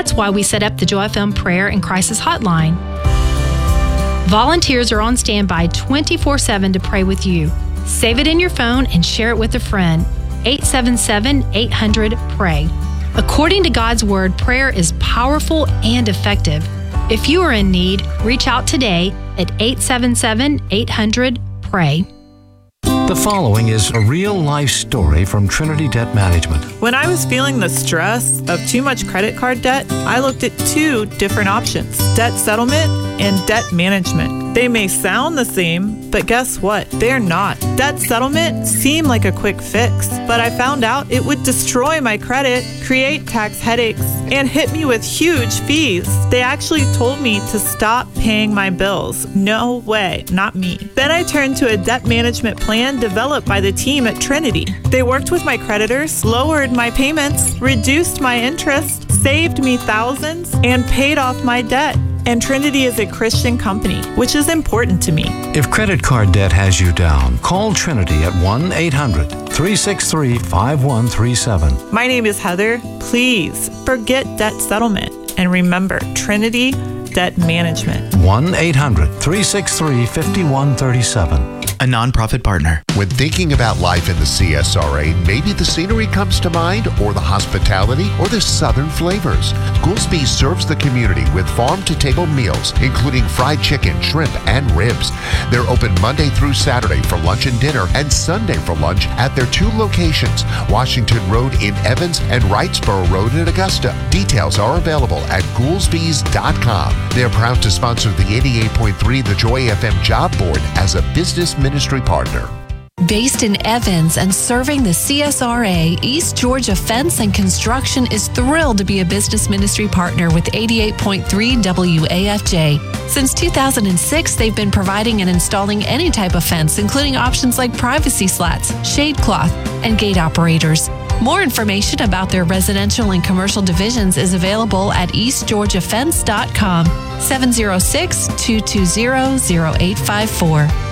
That's why we set up the Joy FM Prayer and Crisis Hotline. Volunteers are on standby 24/7 to pray with you. Save it in your phone and share it with a friend. 877-800-PRAY. According to God's Word, prayer is powerful and effective. If you are in need, reach out today at 877-800-PRAY. The following is a real-life story from Trinity Debt Management. When I was feeling the stress of too much credit card debt, I looked at two different options: debt settlement and debt management. They may sound the same, but guess what? They're not. Debt settlement seemed like a quick fix, but I found out it would destroy my credit, create tax headaches, and hit me with huge fees. They actually told me to stop paying my bills. No way, not me. Then I turned to a debt management plan developed by the team at Trinity. They worked with my creditors, lowered my payments, reduced my interest, saved me thousands, and paid off my debt. And Trinity is a Christian company, which is important to me. If credit card debt has you down, call Trinity at 1-800-363-5137. My name is Heather. Please forget debt settlement and remember Trinity Debt Management. 1-800-363-5137. A nonprofit partner. When thinking about life in the CSRA, maybe the scenery comes to mind, or the hospitality, or the southern flavors. Goolsby's serves the community with farm-to-table meals, including fried chicken, shrimp, and ribs. They're open Monday through Saturday for lunch and dinner, and Sunday for lunch at their two locations, Washington Road in Evans and Wrightsboro Road in Augusta. Details are available at goolsbys.com. They're proud to sponsor the 88.3 The Joy FM Job Board as a business ministry partner. Based in Evans and serving the CSRA, East Georgia Fence and Construction is thrilled to be a business ministry partner with 88.3 WAFJ. Since 2006, they've been providing and installing any type of fence, including options like privacy slats, shade cloth, and gate operators. More information about their residential and commercial divisions is available at eastgeorgiafence.com, 706-220-0854.